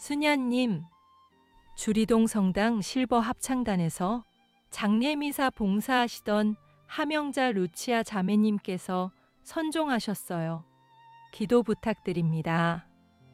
수녀님, 주리동 성당 실버 합창단에서 장례미사 봉사하시던 함영자 루치아 자매님께서 선종하셨어요. 기도 부탁드립니다.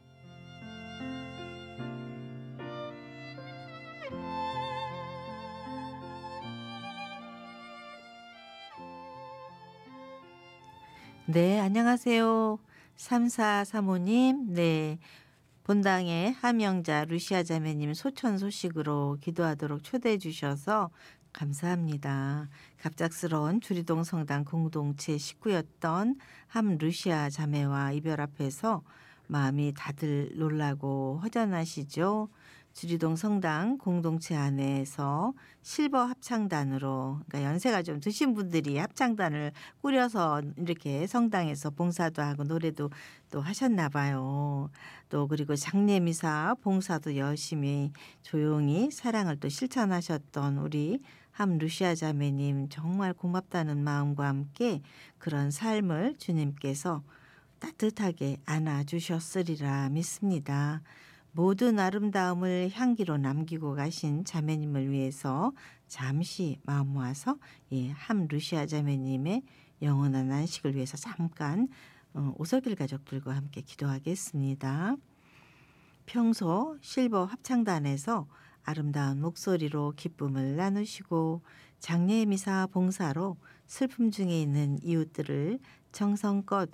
네, 안녕하세요. 3435님, 네. 본당의 함영자 루시아 자매님 소천 소식으로 기도하도록 초대해 주셔서 감사합니다. 갑작스러운 주리동 성당 공동체 식구였던 함 루시아 자매와 이별 앞에서 마음이 다들 놀라고 허전하시죠. 주리동 성당 공동체 안에서 실버 합창단으로, 그러니까 연세가 좀 드신 분들이 합창단을 꾸려서 이렇게 성당에서 봉사도 하고 노래도 또 하셨나 봐요. 또 그리고 장례미사 봉사도 열심히 조용히 사랑을 또 실천하셨던 우리 함 루시아 자매님 정말 고맙다는 마음과 함께 그런 삶을 주님께서 따뜻하게 안아주셨으리라 믿습니다. 모든 아름다움을 향기로 남기고 가신 자매님을 위해서 잠시 마음 모아서 함 루시아 자매님의 영원한 안식을 위해서 잠깐 오석일 가족들과 함께 기도하겠습니다. 평소 실버 합창단에서 아름다운 목소리로 기쁨을 나누시고 장례미사 봉사로 슬픔 중에 있는 이웃들을 정성껏